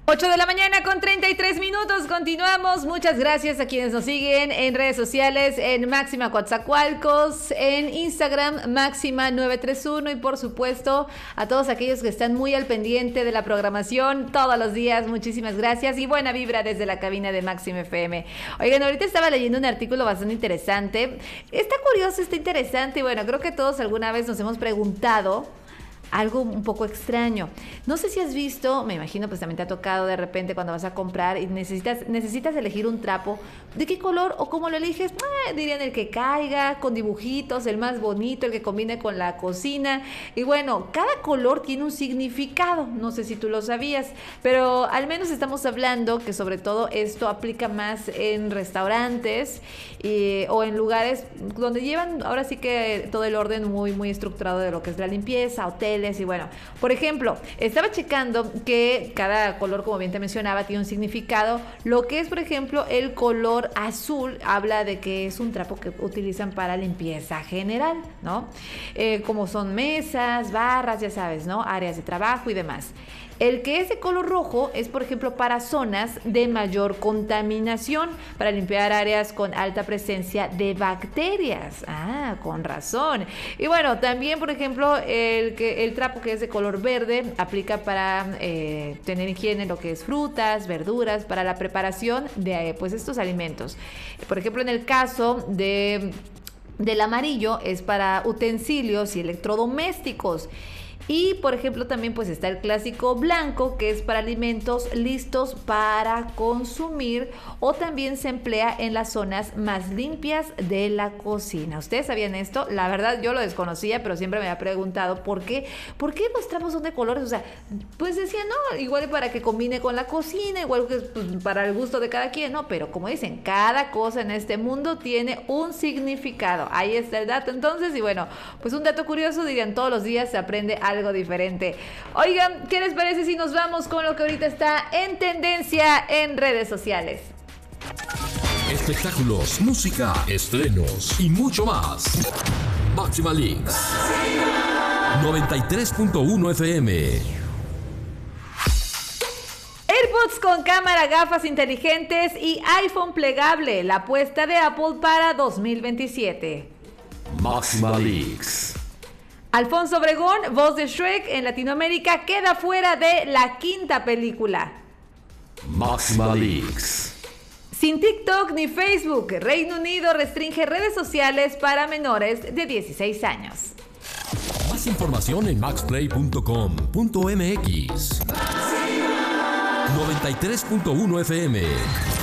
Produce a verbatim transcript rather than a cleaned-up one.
ocho de la mañana con treinta y tres minutos, continuamos. Muchas gracias a quienes nos siguen en redes sociales, en Máxima Coatzacoalcos, en Instagram Máxima nueve tres uno y por supuesto a todos aquellos que están muy al pendiente de la programación todos los días. Muchísimas gracias y buena vibra desde la cabina de Máxima F M. Oigan, ahorita estaba leyendo un artículo bastante interesante. Está curioso, está interesante y bueno, creo que todos alguna vez nos hemos preguntado algo un poco extraño. No sé si has visto, me imagino pues también te ha tocado de repente cuando vas a comprar y necesitas, necesitas elegir un trapo. ¿De qué color o cómo lo eliges? Eh, dirían el que caiga, con dibujitos, el más bonito, el que combine con la cocina. Y bueno, cada color tiene un significado. No sé si tú lo sabías, pero al menos estamos hablando que sobre todo esto aplica más en restaurantes eh, o en lugares donde llevan ahora sí que todo el orden muy, muy estructurado de lo que es la limpieza, hoteles. Y bueno, por ejemplo, estaba checando que cada color, como bien te mencionaba, tiene un significado. Lo que es, por ejemplo, el color azul habla de que es un trapo que utilizan para limpieza general, ¿no? Eh, como son mesas, barras, ya sabes, ¿no? Áreas de trabajo y demás. El que es de color rojo es, por ejemplo, para zonas de mayor contaminación, para limpiar áreas con alta presencia de bacterias. Ah, con razón. Y bueno, también, por ejemplo, el, que, el trapo que es de color verde aplica para eh, tener higiene lo que es frutas, verduras, para la preparación de pues, estos alimentos. Por ejemplo, en el caso de, del amarillo es para utensilios y electrodomésticos. Y por ejemplo también pues está el clásico blanco, que es para alimentos listos para consumir, o también se emplea en las zonas más limpias de la cocina. ¿Ustedes sabían esto? La verdad yo lo desconocía, pero siempre me había preguntado por qué, por qué los trapos son de colores. O sea, pues decía, no, igual para que combine con la cocina, igual que pues, para el gusto de cada quien, no, pero como dicen, cada cosa en este mundo tiene un significado. Ahí está el dato entonces, y bueno, pues un dato curioso, dirían, todos los días se aprende algo algo diferente. Oigan, ¿qué les parece si nos vamos con lo que ahorita está en tendencia en redes sociales? Espectáculos, música, estrenos y mucho más. Máxima Links noventa y tres punto uno F M. AirPods con cámara, gafas inteligentes y iPhone plegable, la apuesta de Apple para dos mil veintisiete. Máxima Links. Alfonso Obregón, voz de Shrek en Latinoamérica, queda fuera de la quinta película. Máxima Links. Sin TikTok ni Facebook, Reino Unido restringe redes sociales para menores de dieciséis años. Más información en max play punto com punto m x. noventa y tres punto uno F M.